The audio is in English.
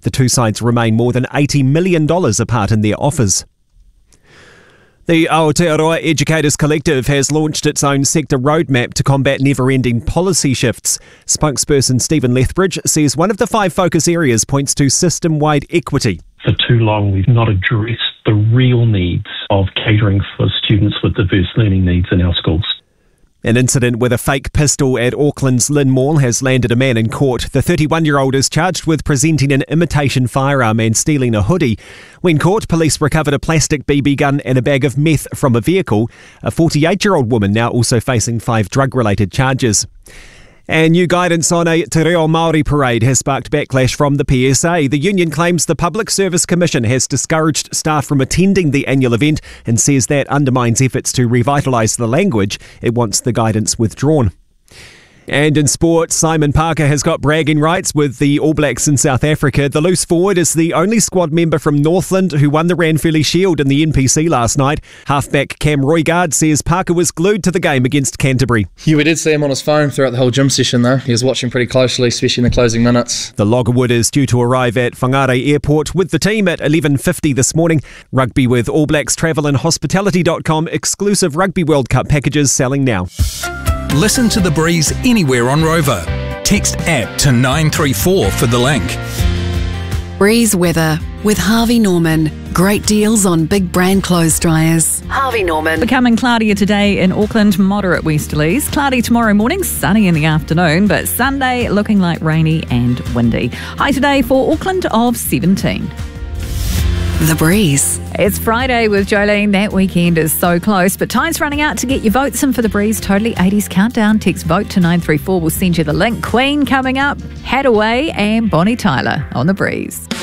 The two sides remain more than $80 million apart in their offers. The Aotearoa Educators Collective has launched its own sector roadmap to combat never-ending policy shifts. Spokesperson Stephen Lethbridge says one of the 5 focus areas points to system-wide equity. For too long, we've not addressed the real needs of catering for students with diverse learning needs in our schools. An incident with a fake pistol at Auckland's Lynn Mall has landed a man in court. The 31-year-old is charged with presenting an imitation firearm and stealing a hoodie. When caught, police recovered a plastic BB gun and a bag of meth from a vehicle. A 48-year-old woman now also facing 5 drug-related charges. And new guidance on a Te Reo Māori parade has sparked backlash from the PSA. The union claims the Public Service Commission has discouraged staff from attending the annual event and says that undermines efforts to revitalise the language. It wants the guidance withdrawn. And in sport, Simon Parker has got bragging rights with the All Blacks in South Africa. The loose forward is the only squad member from Northland who won the Ranfurly Shield in the NPC last night. Halfback Cam Roigard says Parker was glued to the game against Canterbury. Yeah, we did see him on his phone throughout the whole gym session though. He was watching pretty closely, especially in the closing minutes. The Loggerwood is due to arrive at Whangarei Airport with the team at 11:50 this morning. Rugby with All Blacks Travel and Hospitality.com exclusive Rugby World Cup packages selling now. Listen to The Breeze anywhere on Rover. Text app to 934 for the link. Breeze weather with Harvey Norman. Great deals on big brand clothes dryers. Harvey Norman. Becoming cloudier today in Auckland, moderate westerlies. Cloudy tomorrow morning, sunny in the afternoon, but Sunday looking like rainy and windy. High today for Auckland of 17. The Breeze. It's Friday with Jolene. That weekend is so close, but time's running out to get your votes in for The Breeze Totally 80s Countdown. Text vote to 934. We'll send you the link. Queen coming up, Hadaway and Bonnie Tyler on The Breeze.